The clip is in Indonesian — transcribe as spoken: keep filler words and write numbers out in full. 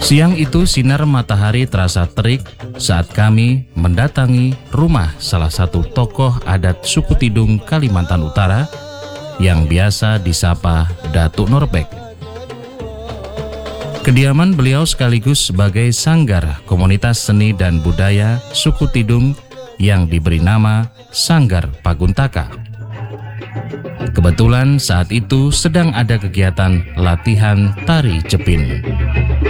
Siang itu sinar matahari terasa terik saat kami mendatangi rumah salah satu tokoh adat suku Tidung Kalimantan Utara yang biasa disapa Datuk Norbek. Kediaman beliau sekaligus sebagai sanggar komunitas seni dan budaya suku Tidung yang diberi nama Sanggar Paguntaka. Kebetulan saat itu sedang ada kegiatan latihan tari Jepin.